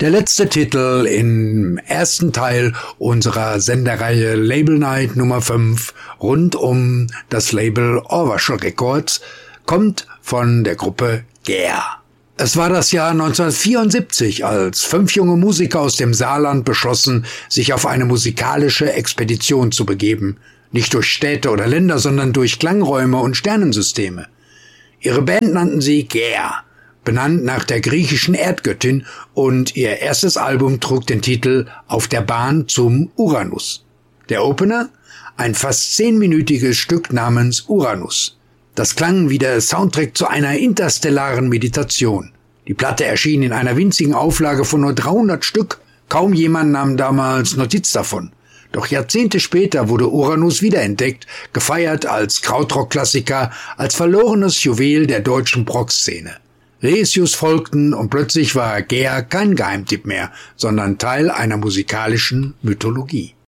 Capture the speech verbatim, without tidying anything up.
Der letzte Titel im ersten Teil unserer Sendereihe Label Night Nummer fünf rund um das Label Orvachel Records kommt von der Gruppe Gär. Es war das Jahr neunzehnhundertvierundsiebzig, als fünf junge Musiker aus dem Saarland beschlossen, sich auf eine musikalische Expedition zu begeben. Nicht durch Städte oder Länder, sondern durch Klangräume und Sternensysteme. Ihre Band nannten sie Gär, benannt nach der griechischen Erdgöttin, und ihr erstes Album trug den Titel Auf der Bahn zum Uranus. Der Opener? Ein fast zehnminütiges Stück namens Uranus. Das klang wie der Soundtrack zu einer interstellaren Meditation. Die Platte erschien in einer winzigen Auflage von nur dreihundert Stück. Kaum jemand nahm damals Notiz davon. Doch Jahrzehnte später wurde Uranus wiederentdeckt, gefeiert als Krautrock-Klassiker, als verlorenes Juwel der deutschen Prog-Szene. Reissues folgten und plötzlich war Gär kein Geheimtipp mehr, sondern Teil einer musikalischen Mythologie.